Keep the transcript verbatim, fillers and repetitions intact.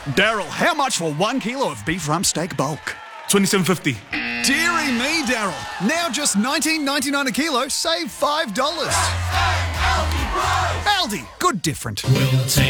Daryl, how much for one kilo of beef rump steak bulk? twenty-seven fifty. Deary me, Daryl. Now just nineteen ninety-nine a kilo, save five dollars. Aldi, good different. We'll take